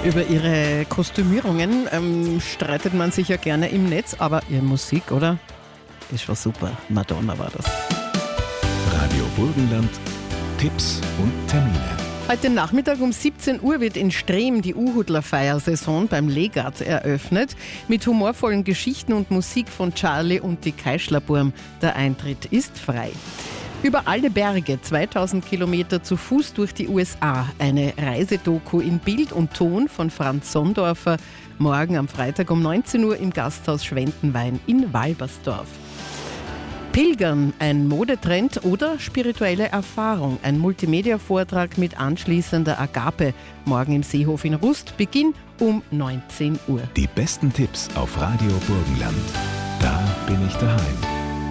Über ihre Kostümierungen streitet man sich ja gerne im Netz, aber ihre Musik, oder? Das war super. Madonna war das. Radio Burgenland, Tipps und Termine. Heute Nachmittag um 17 Uhr wird in Strehm die Uhudler-Feiersaison beim Legat eröffnet. Mit humorvollen Geschichten und Musik von Charlie und die Keischlerburm. Der Eintritt ist frei. Über alle Berge, 2000 Kilometer zu Fuß durch die USA. Eine Reisedoku in Bild und Ton von Franz Sondorfer. Morgen am Freitag um 19 Uhr im Gasthaus Schwendenwein in Walbersdorf. Pilgern, ein Modetrend oder spirituelle Erfahrung. Ein Multimedia-Vortrag mit anschließender Agape. Morgen im Seehof in Rust. Beginn um 19 Uhr. Die besten Tipps auf Radio Burgenland. Da bin ich daheim.